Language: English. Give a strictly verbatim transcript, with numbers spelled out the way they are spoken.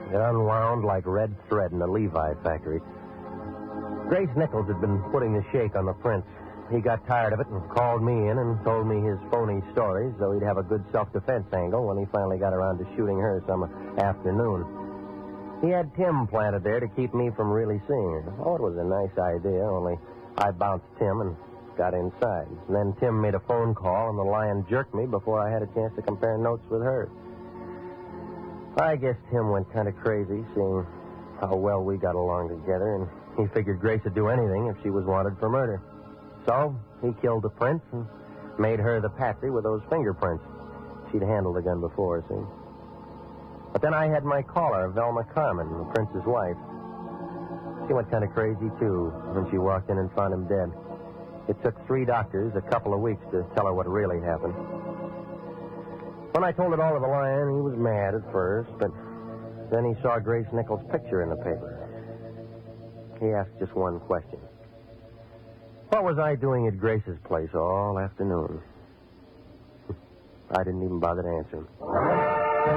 It unwound like red thread in a Levi factory. Grace Nichols had been putting the shake on the prince. He got tired of it and called me in and told me his phony stories so he'd have a good self-defense angle when he finally got around to shooting her some afternoon. He had Tim planted there to keep me from really seeing her. Oh, it was a nice idea, only I bounced Tim and got inside. And then Tim made a phone call and the lion jerked me before I had a chance to compare notes with her. I guess Tim went kind of crazy seeing how well we got along together, and he figured Grace would do anything if she was wanted for murder. So he killed the prince and made her the patsy with those fingerprints. She'd handled the gun before, see? But then I had my caller, Velma Carmen, the prince's wife. She went kind of crazy, too, when she walked in and found him dead. It took three doctors a couple of weeks to tell her what really happened. When I told it all to the lion, he was mad at first, but then he saw Grace Nichols' picture in the paper. He asked just one question. What was I doing at Grace's place all afternoon? I didn't even bother to answer him.